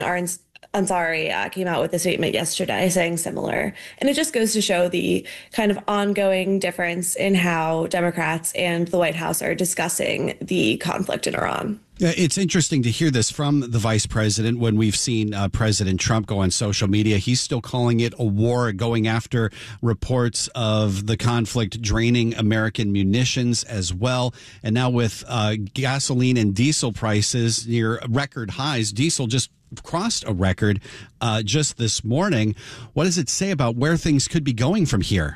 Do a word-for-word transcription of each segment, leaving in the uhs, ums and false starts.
Arns Ansari uh, came out with a statement yesterday saying similar. And it just goes to show the kind of ongoing difference in how Democrats and the White House are discussing the conflict in Iran. It's interesting to hear this from the vice president when we've seen uh, President Trump go on social media. He's still calling it a war, going after reports of the conflict draining American munitions as well. And now with uh, gasoline and diesel prices near record highs, diesel just crossed a record uh, just this morning. What does it say about where things could be going from here?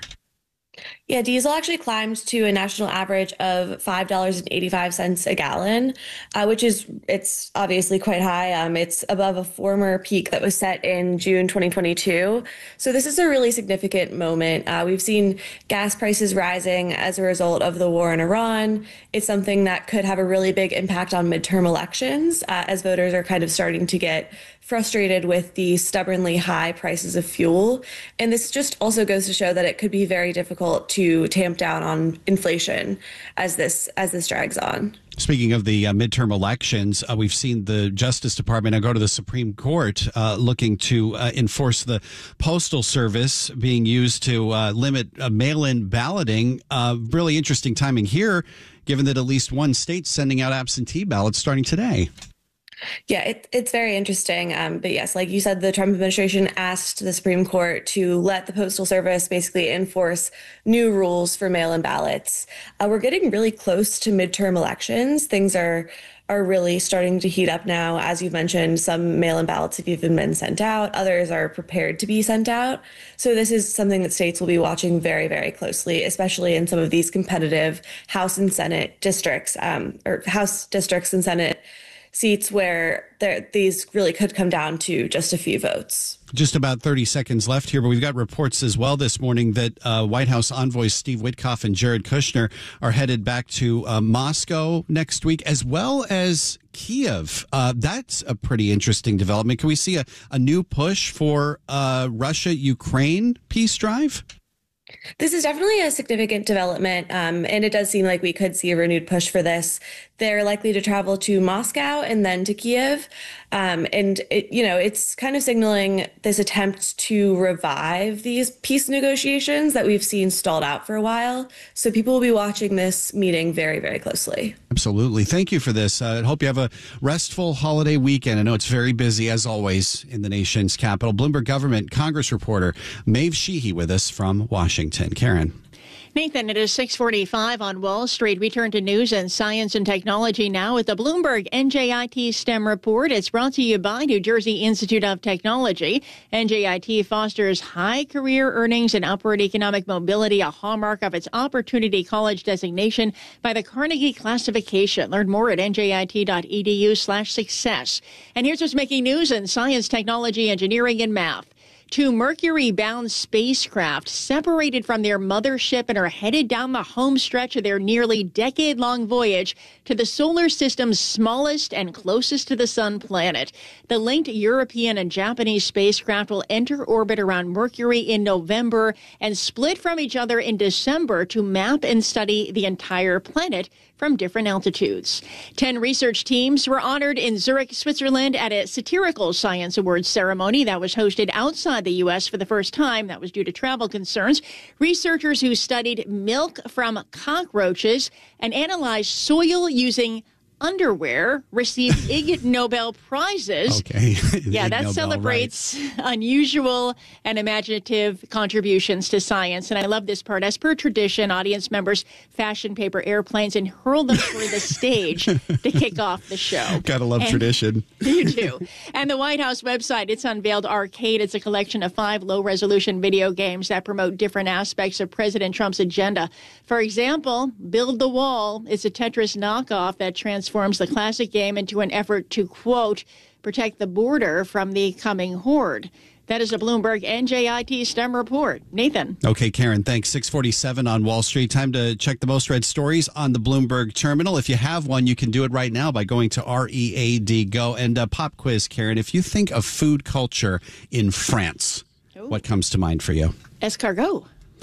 Yeah, diesel actually climbed to a national average of five dollars and eighty-five cents a gallon, uh, which is, it's obviously quite high. Um, it's above a former peak that was set in June twenty twenty-two. So this is a really significant moment. Uh, we've seen gas prices rising as a result of the war in Iran. It's something that could have a really big impact on midterm elections uh, as voters are kind of starting to get frustrated with the stubbornly high prices of fuel. And this just also goes to show that it could be very difficult to tamp down on inflation as this as this drags on. Speaking of the uh, midterm elections, uh, we've seen the Justice Department now go to the Supreme Court uh, looking to uh, enforce the Postal Service being used to uh, limit uh, mail-in balloting. Uh, really interesting timing here, given that at least one state's sending out absentee ballots starting today. Yeah, it, it's very interesting. Um, but yes, like you said, the Trump administration asked the Supreme Court to let the Postal Service basically enforce new rules for mail-in ballots. Uh, we're getting really close to midterm elections. Things are are really starting to heat up now. As you mentioned, some mail-in ballots have even been sent out. Others are prepared to be sent out. So this is something that states will be watching very, very closely, especially in some of these competitive House and Senate districts, um, or House districts and Senate seats where these really could come down to just a few votes. Just about thirty seconds left here, but we've got reports as well this morning that uh, White House envoys Steve Witkoff and Jared Kushner are headed back to uh, Moscow next week, as well as Kiev. Uh, that's a pretty interesting development. Can we see a, a new push for uh, Russia-Ukraine peace drive? This is definitely a significant development, um, and it does seem like we could see a renewed push for this. They're likely to travel to Moscow and then to Kiev. Um, and, it, you know, it's kind of signaling this attempt to revive these peace negotiations that we've seen stalled out for a while. So people will be watching this meeting very, very closely. Absolutely. Thank you for this. I uh, hope you have a restful holiday weekend. I know it's very busy, as always, in the nation's capital. Bloomberg Government Congress reporter Maeve Sheehy with us from Washington. Karen. Nathan, it is six forty-five on Wall Street. We turn to news and science and technology now with the Bloomberg N J I T STEM report. It's brought to you by New Jersey Institute of Technology. N J I T fosters high career earnings and upward economic mobility, a hallmark of its Opportunity College designation by the Carnegie Classification. Learn more at njit.edu slash success. And here's what's making news in science, technology, engineering, and math. Two Mercury-bound spacecraft separated from their mothership and are headed down the home stretch of their nearly decade-long voyage to the solar system's smallest and closest to the sun planet. The linked European and Japanese spacecraft will enter orbit around Mercury in November and split from each other in December to map and study the entire planet from different altitudes. Ten research teams were honored in Zurich, Switzerland at a satirical science awards ceremony that was hosted outside the U S for the first time. That was due to travel concerns. Researchers who studied milk from cockroaches and analyzed soil using underwear received Ig Nobel Prizes. Okay. Yeah, Ig that Nobel, celebrates right. unusual and imaginative contributions to science. And I love this part. As per tradition, audience members fashion paper airplanes and hurl them for the stage to kick off the show. Gotta love and tradition. You do. And the White House website, it's unveiled Arcade. It's a collection of five low-resolution video games that promote different aspects of President Trump's agenda. For example, Build the Wall. It's a Tetris knockoff that transforms transforms the classic game into an effort to, quote, protect the border from the coming horde. That is a Bloomberg N J I T STEM report. Nathan. Okay, Karen, thanks. six forty-seven on Wall Street. Time to check the most read stories on the Bloomberg terminal. If you have one, you can do it right now by going to R E A D Go. And uh, pop quiz, Karen, if you think of food culture in France, Ooh. What comes to mind for you? Escargot.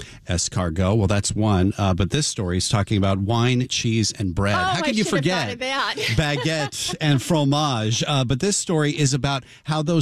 Escargot. Well, that's one. Uh, but this story is talking about wine, cheese, and bread. Oh, How can I you should have forget thought of that. baguette and fromage? Uh, but this story is about how those